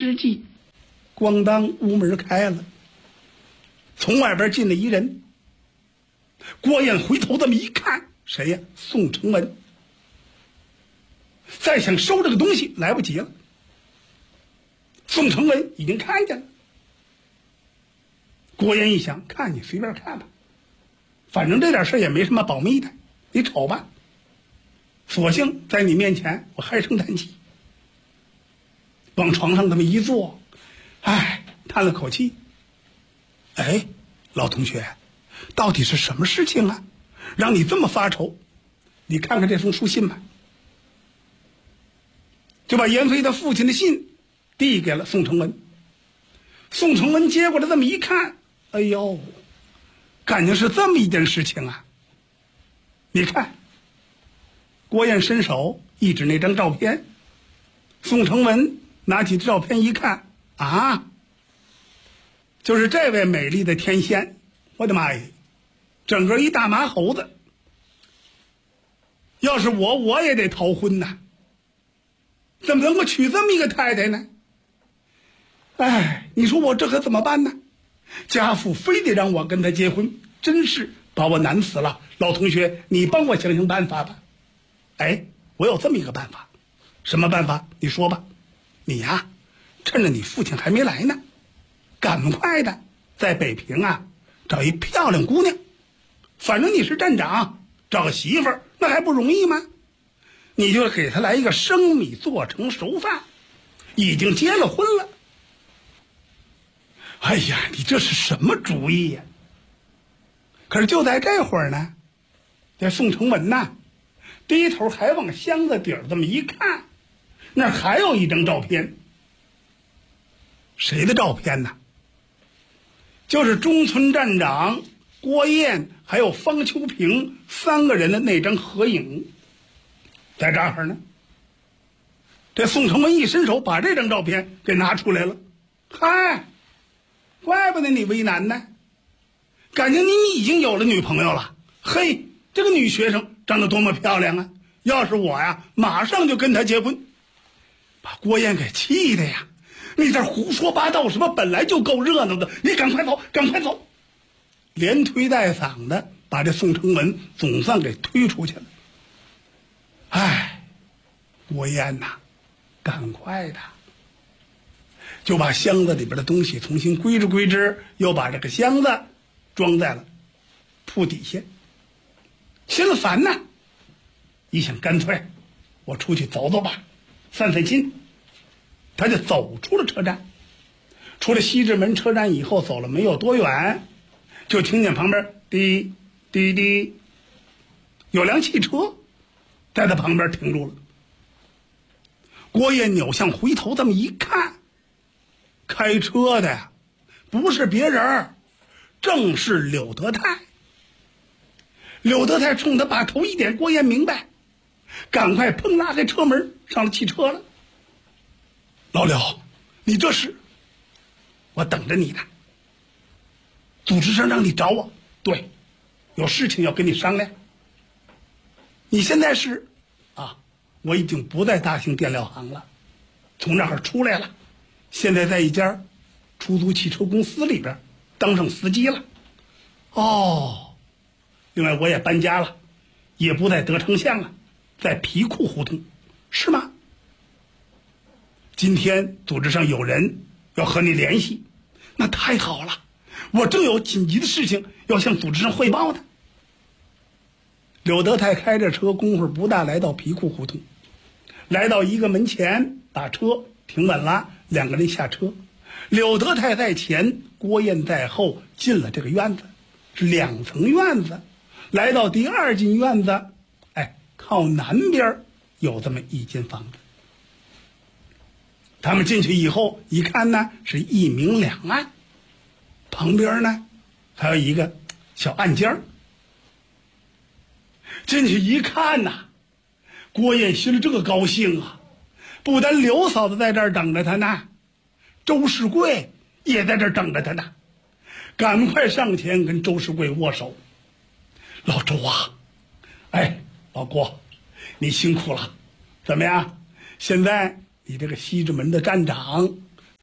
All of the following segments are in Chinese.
之际，咣当屋门开了，从外边进来一人。郭燕回头这么一看，谁呀？宋承文。再想收这个东西来不及了，宋承文已经看见了。郭燕一想，看你随便看吧，反正这点事也没什么保密的，你瞅吧。索性在你面前我唉声叹气，往床上这么一坐，叹了口气。老同学，到底是什么事情啊，让你这么发愁？你看看这封书信吧。就把严飞他父亲的信递给了宋承文。宋承文接过来这么一看，哎呦，感情是这么一件事情啊。你看，郭燕伸手一指那张照片，宋承文拿起照片一看，就是这位美丽的天仙。我的妈呀，整个一大麻猴子，要是我也得逃婚呐，怎么能够娶这么一个太太呢？你说我这可怎么办呢？家父非得让我跟他结婚，真是把我难死了。老同学，你帮我想想办法吧。我有这么一个办法。什么办法？你说吧。你呀，趁着你父亲还没来呢，赶快的在北平找一漂亮姑娘，反正你是站长，找个媳妇儿那还不容易吗？你就给他来一个生米做成熟饭，已经结了婚了。你这是什么主意呀？可是就在这会儿呢，这宋承文低头还往箱子底儿这么一看，那还有一张照片。谁的照片呢？就是中村站长、郭燕还有方秋平3个人的那张合影，在这儿呢。这宋承文一伸手把这张照片给拿出来了。怪不得你为难呢，感情你已经有了女朋友了。这个女学生长得多么漂亮啊！要是我马上就跟她结婚。把郭燕给气的呀，你这胡说八道什么？本来就够热闹的，你赶快走，赶快走！连推带搡的把这宋承文总算给推出去了。郭燕赶快的就把箱子里边的东西重新归置归置，又把这个箱子装在了铺底下。心了烦呢，一想干脆我出去走走吧，散散心。他就走出了车站。出了西直门车站以后，走了没有多远，就听见旁边滴滴滴，有辆汽车在他旁边停住了。郭燕扭向回头这么一看，开车的呀不是别人，正是柳德泰。柳德泰冲他把头一点，郭燕明白，赶快砰拉开车门上了汽车了。老柳，你这是？我等着你呢。组织上让你找我，对，有事情要跟你商量。你现在是我已经不在大兴电料行了，从那儿出来了，现在在一家出租汽车公司里边当上司机了。另外我也搬家了，也不在德昌巷了，在皮库胡同，是吗？今天组织上有人要和你联系，那太好了，我正有紧急的事情要向组织上汇报的。柳德泰开着车，功夫不大来到皮库胡同，来到一个门前，把车停稳了，2个人下车，柳德泰在前，郭燕在后，进了这个院子，是2层院子。来到第2进院子，靠南边有这么一间房子。他们进去以后一看呢，是一明两暗，旁边呢还有一个小暗间。进去一看郭燕心里这个高兴啊，不但刘嫂子在这儿等着他呢，周世贵也在这儿等着他呢，赶快上前跟周世贵握手。老周老郭，你辛苦了。怎么样？现在你这个西直门的站长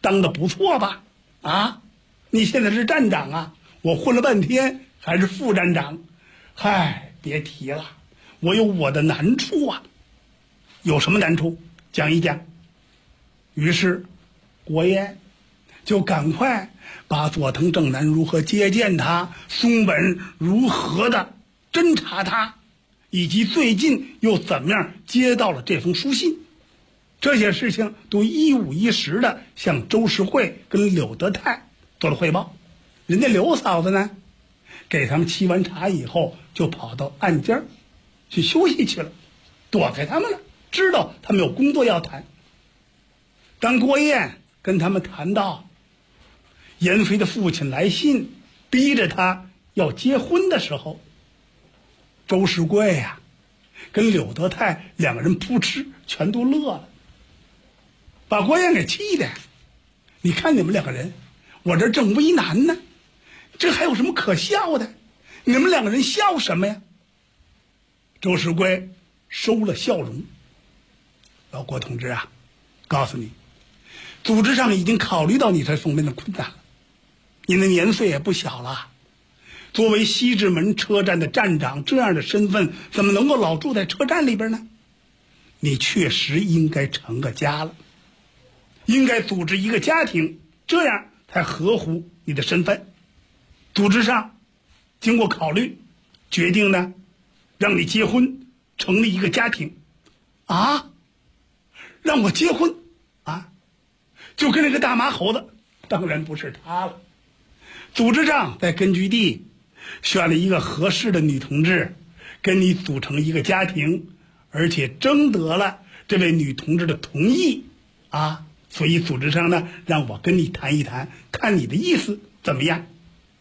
当的不错吧？啊，你现在是站长啊，我混了半天还是副站长，嗨，别提了，我有我的难处啊。有什么难处？讲一讲。于是郭燕就赶快把佐藤正南如何接见他，松本如何的侦查他，以及最近又怎么样接到了这封书信，这些事情都一五一十的向周世惠跟柳德泰做了汇报。人家刘嫂子呢，给他们沏完茶以后，就跑到暗间去休息去了，躲开他们了，知道他们有工作要谈。当郭燕跟他们谈到严飞的父亲来信逼着他要结婚的时候，周世贵呀跟柳德泰两个人扑哧全都乐了，把郭燕给气的。你看你们两个人，我这正为难呢，这还有什么可笑的？你们两个人笑什么呀？周世贵收了笑容。老郭同志啊，告诉你，组织上已经考虑到你这方面的困难了，你的年岁也不小了，作为西直门车站的站长这样的身份，怎么能够老住在车站里边呢？你确实应该成个家了，应该组织一个家庭，这样才合乎你的身份。组织上经过考虑，决定呢让你结婚，成立一个家庭。啊，让我结婚啊？就跟那个大马猴子？当然不是他了。组织上在根据地选了一个合适的女同志，跟你组成一个家庭，而且征得了这位女同志的同意啊，所以组织上呢让我跟你谈一谈，看你的意思怎么样。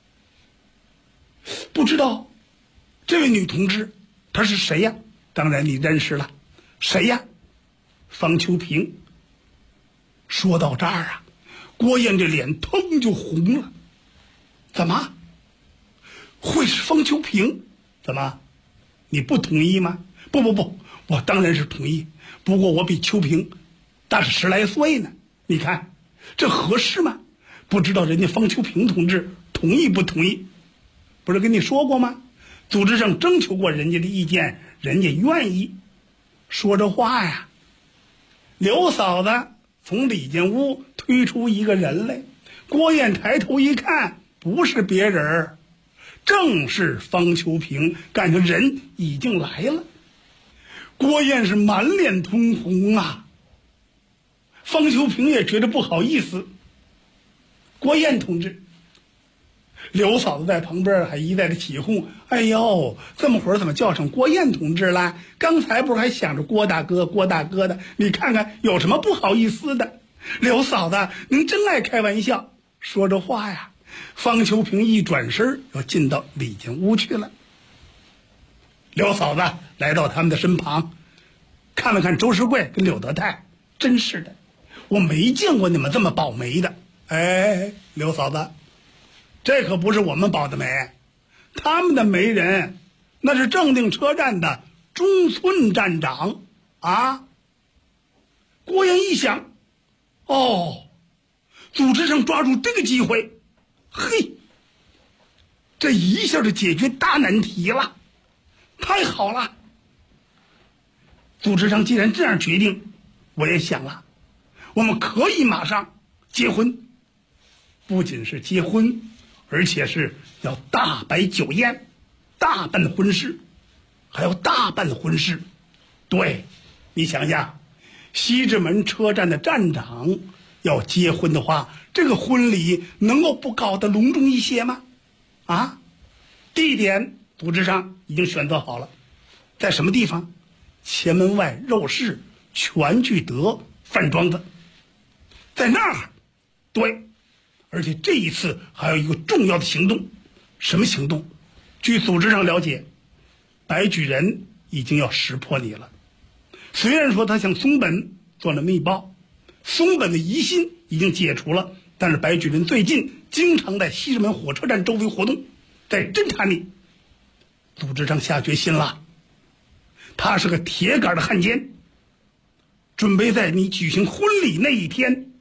不知道这位女同志她是谁呀？当然你认识了。谁呀？方秋萍。说到这儿啊，郭燕这脸腾就红了。怎么会是方秋萍？怎么你不同意吗？不，我当然是同意，不过我比秋萍大是10来岁呢，你看这合适吗？不知道人家方秋萍同志同意不同意？不是跟你说过吗？组织上征求过人家的意见，人家愿意。说这话呀，刘嫂子从里间屋推出一个人来，郭燕抬头一看，不是别人，正是方秋萍，感觉人已经来了。郭燕是满脸通红啊，方秋萍也觉得不好意思。郭燕同志，刘嫂子在旁边还一再的起哄，哎呦，这么会儿怎么叫上郭燕同志了？刚才不是还想着郭大哥的，你看看有什么不好意思的？刘嫂子您真爱开玩笑。说着话呀，方秋萍一转身又进到里间屋去了。刘嫂子来到他们的身旁，看了看周世贵跟柳德泰，真是的，我没见过你们这么保媒的。哎，刘嫂子，这可不是我们保的媒，他们的媒人那是正定车站的中村站长啊。郭燕一想，哦，组织上抓住这个机会，嘿，这一下就解决大难题了，太好了。组织上既然这样决定，我也想了，我们可以马上结婚，不仅是结婚，而且是要大摆酒宴，大办婚事，还要大办婚事。对，你想想，西直门车站的站长要结婚的话，这个婚礼能够不搞得隆重一些吗？啊，地点组织上已经选择好了，在什么地方？前门外肉市全聚德饭庄子，在那儿。对，而且这一次还有一个重要的行动。什么行动？据组织上了解，白举人已经要识破你了。虽然说他向松本做了密报，松本的疑心已经解除了，但是白举人最近经常在西直门火车站周围活动，在侦察你。组织上下决心了，他是个铁杆的汉奸，准备在你举行婚礼那一天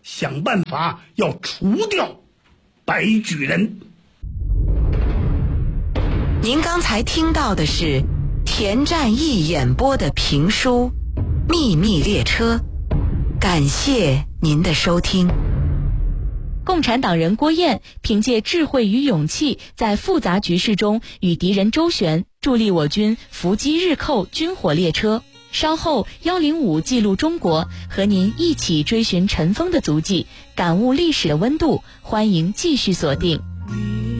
想办法要除掉白举人。 您刚才听到的是田占义演播的评书《秘密列车》，感谢您的收听。 共产党人郭燕凭借智慧与勇气，在复杂局势中与敌人周旋，助力我军伏击日寇军火列车。稍后105记录中国，和您一起追寻尘封的足迹，感悟历史的温度。欢迎继续锁定。